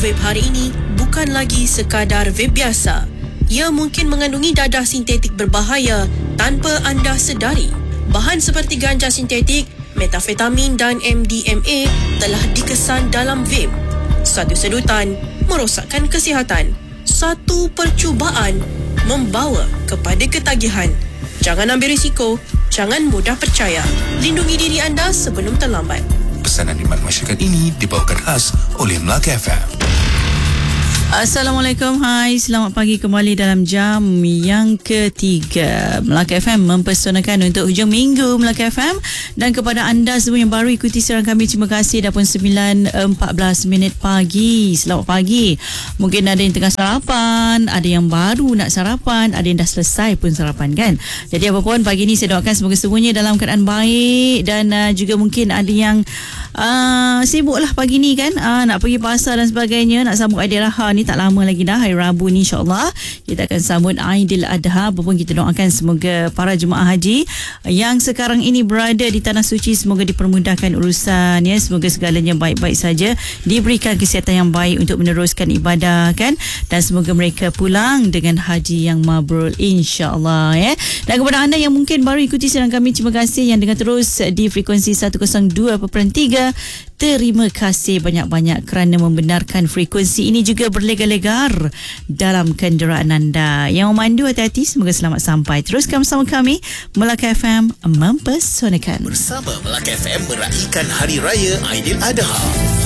Vape hari ini bukan lagi sekadar vape biasa. Ia mungkin mengandungi dadah sintetik berbahaya tanpa anda sedari. Bahan seperti ganja sintetik, metafetamin dan MDMA telah dikesan dalam vape. Satu sedutan merosakkan kesihatan. Satu percubaan membawa kepada ketagihan. Jangan ambil risiko, jangan mudah percaya. Lindungi diri anda sebelum terlambat. Pesanan khidmat masyarakat ini dibawakan khas oleh Melaka FM. Assalamualaikum, hai, selamat pagi kembali dalam jam yang ketiga. Melaka FM mempersonakan untuk hujung minggu Melaka FM. Dan kepada anda semua yang baru ikuti siaran kami, terima kasih. Dah pun 9.14 pagi. Selamat pagi. Mungkin ada yang tengah sarapan, ada yang baru nak sarapan, ada yang dah selesai pun sarapan kan. Jadi apapun, pagi ni saya doakan semoga semuanya dalam keadaan baik. Dan juga mungkin ada yang sibuk lah pagi ni kan, nak pergi pasar dan sebagainya, nak sambut Aidilaha ni. Tak lama lagi dah, hari Rabu ni insyaAllah kita akan sambut Aidiladha. Apapun kita doakan semoga para jemaah haji yang sekarang ini berada di Tanah Suci semoga dipermudahkan urusan ya, semoga segalanya baik-baik saja, diberikan kesihatan yang baik untuk meneruskan ibadah kan, dan semoga mereka pulang dengan haji yang mabrur insyaAllah ya. Dan kepada anda yang mungkin baru ikuti siaran kami, terima kasih yang dengar terus di frekuensi 102.3. Terima kasih banyak-banyak kerana membenarkan frekuensi ini juga berlegar-legar dalam kenderaan anda. Yang memandu hati-hati, semoga selamat sampai. Teruskan bersama kami, Melaka FM mempersonakan. Bersama Melaka FM meraihkan Hari Raya Aidiladha.